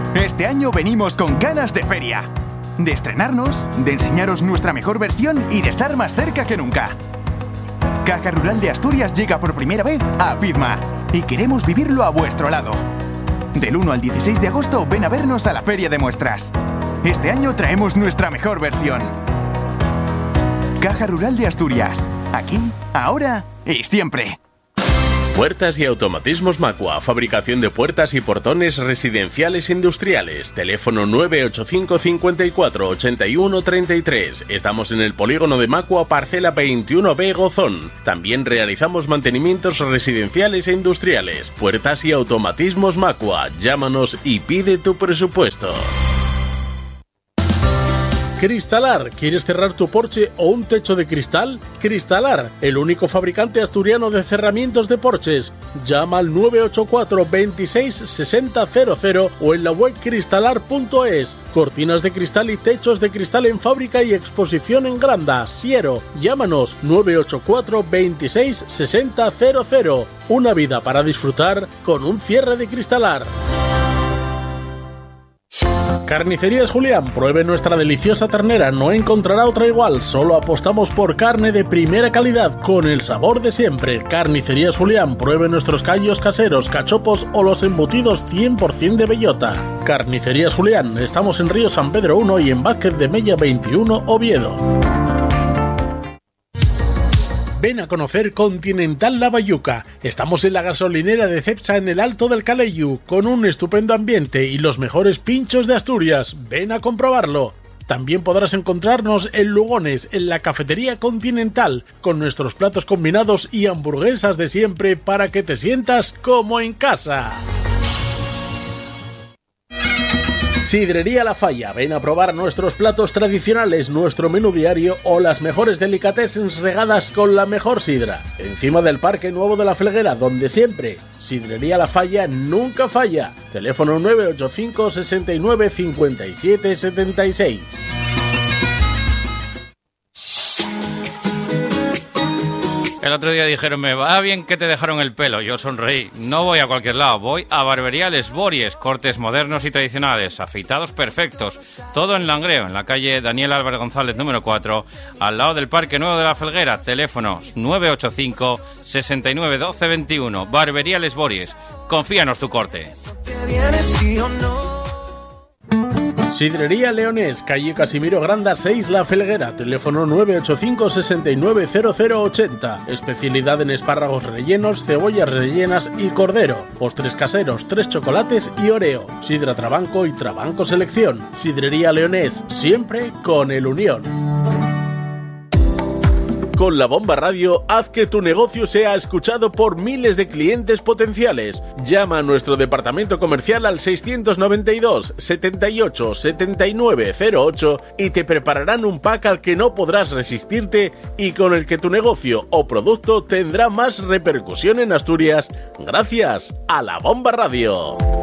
Este año venimos con ganas de feria. De estrenarnos, de enseñaros nuestra mejor versión y de estar más cerca que nunca. Caja Rural de Asturias llega por primera vez a FIDMA y queremos vivirlo a vuestro lado. Del 1 al 16 de agosto ven a vernos a la Feria de Muestras. Este año traemos nuestra mejor versión. Caja Rural de Asturias. Aquí, ahora y siempre. Puertas y automatismos Macua, fabricación de puertas y portones residenciales e industriales. Teléfono 985 54 81 33. Estamos en el polígono de Macua, parcela 21B Gozón. También realizamos mantenimientos residenciales e industriales. Puertas y automatismos Macua. Llámanos y pide tu presupuesto. Cristalar, ¿quieres cerrar tu porche o un techo de cristal? Cristalar, el único fabricante asturiano de cerramientos de porches. Llama al 984 26 60 00 o en la web cristalar.es. Cortinas de cristal y techos de cristal en fábrica y exposición en Granda, Siero. Llámanos 984 26 60 00. Una vida para disfrutar con un cierre de Cristalar. Carnicerías Julián, pruebe nuestra deliciosa ternera, no encontrará otra igual, solo apostamos por carne de primera calidad, con el sabor de siempre. Carnicerías Julián, pruebe nuestros callos caseros, cachopos o los embutidos 100% de bellota. Carnicerías Julián, estamos en Río San Pedro 1 y en Vázquez de Mella 21, Oviedo. Ven a conocer Continental Lavayuca. Estamos en la gasolinera de Cepsa en el Alto del Caleyu, con un estupendo ambiente y los mejores pinchos de Asturias. Ven a comprobarlo. También podrás encontrarnos en Lugones, en la cafetería Continental, con nuestros platos combinados y hamburguesas de siempre para que te sientas como en casa. Sidrería La Falla, ven a probar nuestros platos tradicionales, nuestro menú diario o las mejores delicatessens regadas con la mejor sidra. Encima del Parque Nuevo de la Felguera, donde siempre, Sidrería La Falla nunca falla. Teléfono 985 69 57 76. El otro día dijeron, me va bien que te dejaron el pelo. Yo sonreí. No voy a cualquier lado, voy a Barbería Les Bories. Cortes modernos y tradicionales, afeitados perfectos. Todo en Langreo, en la calle Daniel Álvarez González número 4, al lado del Parque Nuevo de la Felguera. Teléfonos 985 69 12 21. Barbería Les Bories. Confíanos tu corte. Sidrería Leonés, calle Casimiro Granda 6, La Felguera, teléfono 985 69 0080. Especialidad en espárragos rellenos, cebollas rellenas y cordero. Postres caseros, 3 chocolates y Oreo. Sidra Trabanco y Trabanco Selección. Sidrería Leonés, siempre con el Unión. Con La Bomba Radio, haz que tu negocio sea escuchado por miles de clientes potenciales. Llama a nuestro departamento comercial al 692 78 79 08 y te prepararán un pack al que no podrás resistirte y con el que tu negocio o producto tendrá más repercusión en Asturias gracias a La Bomba Radio.